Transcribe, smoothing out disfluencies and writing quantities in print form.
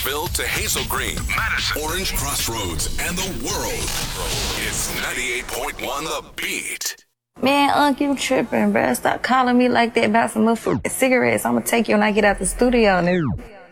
Nashville to Hazel Green, Madison, Orange Crossroads, and the world. It's 98.1 The Beat. Man, Unc, you tripping, bruh. Stop calling me like that about some motherfucking cigarettes. I'm gonna take you when I get out the studio, nigga.